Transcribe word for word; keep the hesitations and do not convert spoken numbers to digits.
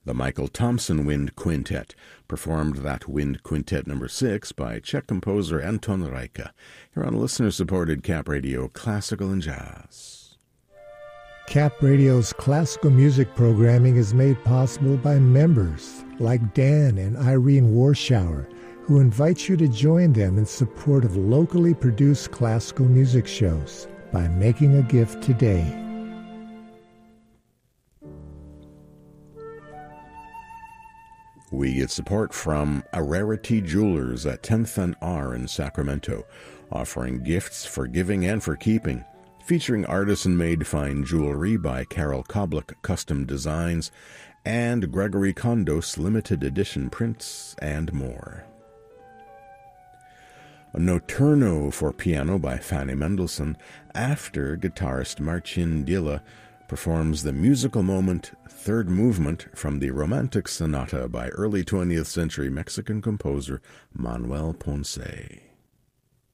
The Michael Thompson Wind Quintet performed that Wind Quintet number six by Czech composer Anton Reicha, here on listener-supported Cap Radio Classical and Jazz. Cap Radio's classical music programming is made possible by members like Dan and Irene Warschauer, who invite you to join them in support of locally produced classical music shows by making a gift today. We get support from A Rarity Jewelers at tenth and R in Sacramento, offering gifts for giving and for keeping, featuring artisan-made fine jewelry by Carol Koblik Custom Designs and Gregory Kondos limited edition prints and more. A Notturno for piano by Fanny Mendelssohn, after guitarist Marcin Dilla performs the musical moment Third Movement from the Romantic Sonata by early twentieth century Mexican composer Manuel Ponce.